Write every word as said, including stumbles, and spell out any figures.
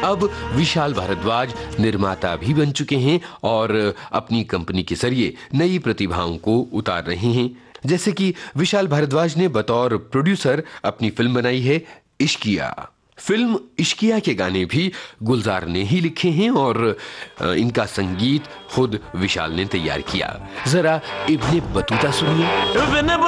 अब विशाल भारद्वाज निर्माता भी बन चुके हैं और अपनी कंपनी के जरिए नई प्रतिभाओं को उतार रहे हैं। जैसे कि विशाल भारद्वाज ने बतौर प्रोड्यूसर अपनी फिल्म बनाई है इश्किया। फिल्म इश्किया के गाने भी गुलजार ने ही लिखे हैं और इनका संगीत खुद विशाल ने तैयार किया। जरा इब्ने बतूता सुनिए।